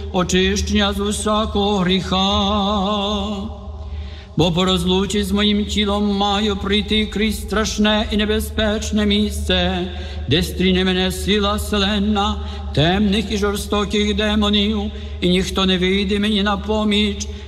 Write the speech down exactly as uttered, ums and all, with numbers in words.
очищення з усякого гріха. Бо по розлучі з моїм тілом маю прийти крізь страшне і небезпечне місце, де стріне мене сила селенна, темних і жорстоких демонів, і ніхто не вийде мені на поміч,